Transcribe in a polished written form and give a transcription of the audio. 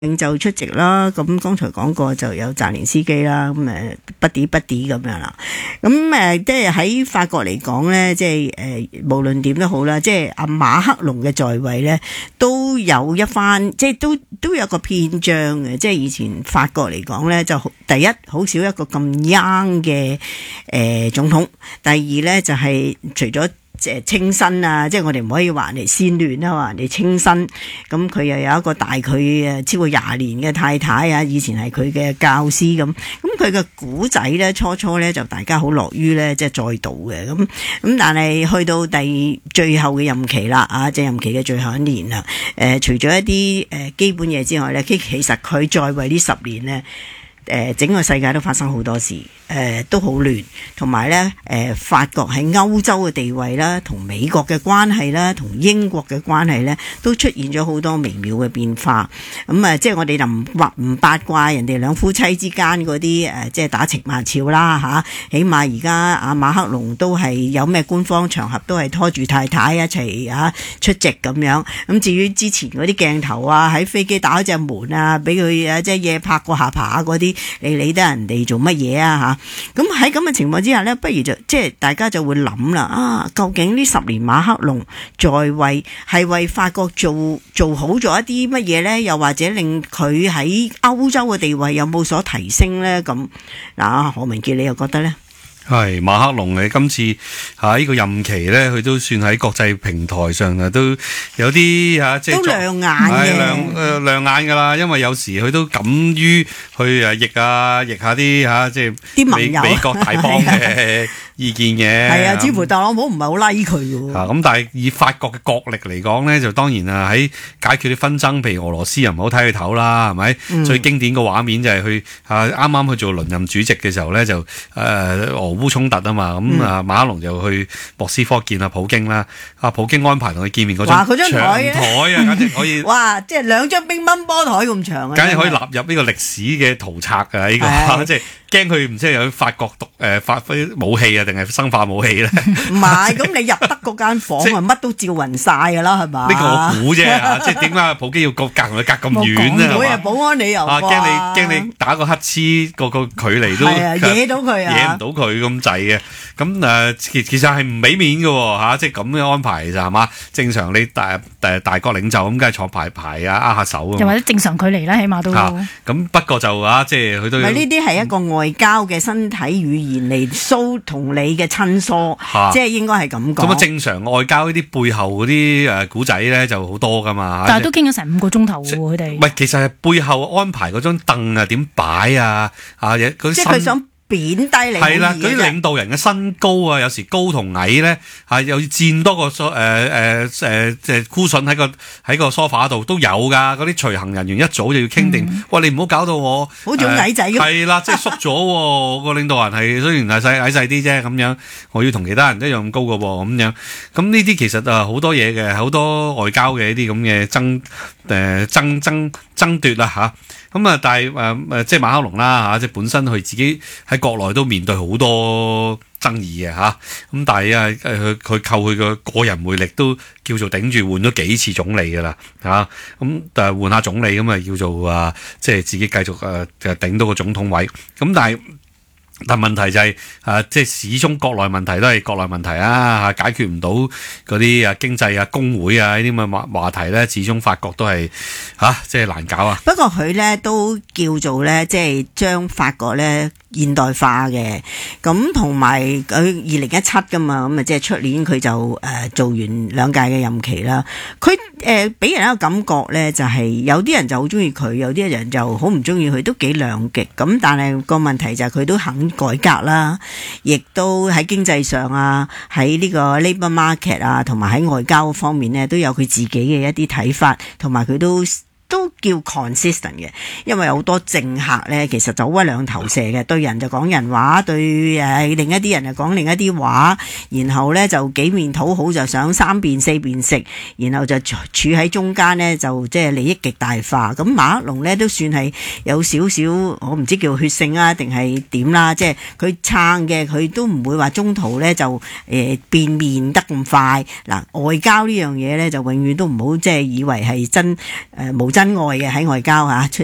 領袖出席啦，咁剛才講過就有澤連斯基啦，咁不啲咁樣啦。咁即係喺法國嚟講咧，即係無論點都好啦，即係阿馬克龍嘅在位咧，都有一番即係都有個篇章嘅。即係以前法國嚟講咧，就第一好少一個咁 young 嘅總統，第二咧就係除咗清新啊，即係我哋唔可以話人哋先亂啊，話人哋清新。咁佢又有一個大佢超過20年嘅太太啊，以前係佢嘅教師咁。咁佢嘅古仔咧，初咧就大家好樂於咧即係再度嘅。咁但係去到最後嘅任期啦，啊，即係任期嘅最後一年啦。除咗一啲基本嘢之外咧，其實佢在位呢10年咧。整個世界都發生好多事，都好亂，同埋咧，法國喺歐洲嘅地位啦，同美國嘅關係啦，同英國嘅關係咧，都出現咗好多微妙嘅變化。咁即係我哋就唔八卦人哋兩夫妻之間嗰啲即係打情罵俏啦嚇。起碼而家阿馬克龍都係有咩官方場合都係拖住太太一齊出席咁樣。咁至於之前嗰啲鏡頭啊，喺飛機打開隻門啊，俾佢即係夜拍過下巴嗰啲。你理得人哋做乜嘢啊嚇？咁喺咁嘅情況之下呢，不如就即係大家就會諗啦，究竟呢10年馬克龍在位係為法國做好咗一啲乜嘢呢？又或者令佢喺歐洲嘅地位有冇所提升呢？咁嗱，何文傑你又覺得呢？ 係馬克龍嘅今次呢個任期咧，佢都算喺國際平台上都有啲即係都亮眼嘅， 亮眼噶啦。因為有時佢都敢於去逆下啲即係啲美國大幫嘅意見嘅。 係啊，似乎特朗普唔係好 like 佢嘅。 咁但係以法國嘅國力嚟講咧，就當然喺解決啲紛爭，譬如俄羅斯又唔好睇佢頭啦，係咪？最經典個畫面就係佢啱啱去做輪任主席嘅時候咧，就俄烏衝突啊嘛，咁馬克龍就去莫斯科見普京啦，普京安排同佢見面嗰張長台啊，簡直可以哇！即係2張乒乓波台咁長啊， 簡直可以納入呢個歷史嘅圖冊啊！呢個即係驚佢唔知有法國發揮武器啊，定係生化武器咧？ 唔係，咁你入得嗰間房啊，乜都照暈晒噶啦，係嘛？ 呢個我估啫，即係點解普京要同佢隔咁遠咧？ 冇保安理由驚你打個乞嗤，個距離都惹到佢啊， 惹唔到佢咁滯嘅。咁其實係唔俾面嘅即係咁嘅安排就係嘛？正常你大國領袖咁，梗係坐排啊，握下手。 又或者正常距離啦，起碼都。 咁不過就即係佢都。 呢啲係一個外交嘅身體語言嚟 show 同你嘅親疏，即係應該係咁講。 咁正常外交呢啲背後嗰啲古仔咧就好多噶嘛。 但係都傾咗成5個鐘頭喎，佢哋。 唔係，其實係背後安排嗰張凳啊，點擺啊， 即係佢想貶低你。 係啦，嗰啲領導人嘅身高啊，有時高同矮咧，又要佔多個cushion喺個梳化度都有㗎。嗰啲隨行人員一早就要傾定，喂，你唔好搞到我好似矮仔咁。 係啦，即係縮咗喎。個領導人係雖然係矮細啲啫，咁樣我要同其他人一樣咁高㗎喎，咁樣。咁呢啲其實好多嘢嘅，好多外交嘅一啲咁嘅爭奪啦嚇。咁但係即係馬克龍啦即係本身佢自己喺國內都面對好多爭議嘅嚇。咁但係佢靠佢嘅個人魅力都叫做頂住，換咗幾次總理㗎啦嚇。咁但係換下總理咁叫做即係自己繼續頂到個總統位。咁但問題就係即係始終國內問題都係國內問題啊，解決唔到嗰啲經濟工會呢啲咁嘅話題咧，始終法國都係即係難搞啊。 不過佢咧都叫做咧，即係將法國咧現代化嘅。咁同埋佢2017噶嘛，咁即係出年佢就做完2屆嘅任期啦。佢俾人一個感覺咧，就係有啲人就好中意佢，有啲人就好唔中意佢，都幾兩極。咁但係個問題就係佢都肯改革啦，亦都喺經濟上喺呢個 labour market 同埋喺外交方面呢，都有佢自己嘅一啲睇法，同埋佢都叫 consistent 嘅。因為好多政客呢，其實走一兩頭蛇嘅，對人就講人話，對另一啲人就講另一啲話，然後呢就幾面討好，就想3邊4邊食，然後就處喺中間呢，就即係利益極大化。咁馬克龍呢都算係有少少，我唔知叫血性定係點啦，即係佢撐嘅，佢都唔會話中途呢就變面得咁快。嗱，外交呢樣嘢呢，就永遠都唔好即係以為係無真真愛嘅喺外交嚇。